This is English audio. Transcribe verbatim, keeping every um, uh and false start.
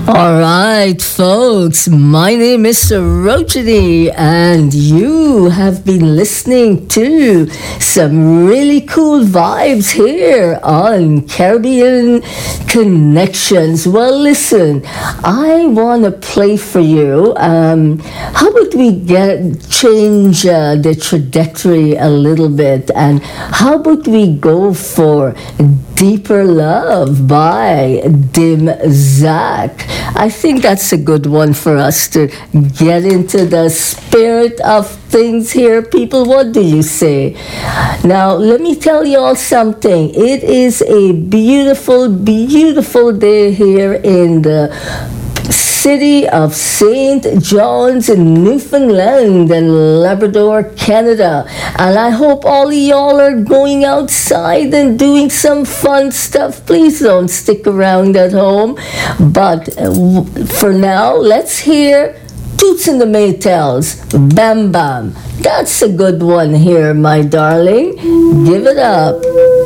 All right, folks, my name is Sarojini, and you have been listening to some really cool vibes here on Caribbean Connections. Well, listen, I want to play for you. Um, how about we get change uh, the trajectory a little bit, and how about we go for Deeper Love by Dim Zach? I think that's a good one for us to get into the spirit of things here. People, what do you say? Now, let me tell you all something. It is a beautiful, beautiful day here in the city of Saint John's in Newfoundland and Labrador, Canada. And I hope all of y'all are going outside and doing some fun stuff. Please don't stick around at home. But uh, for now, let's hear Toots and the Maytals, Bam Bam. That's a good one here, my darling. Give it up.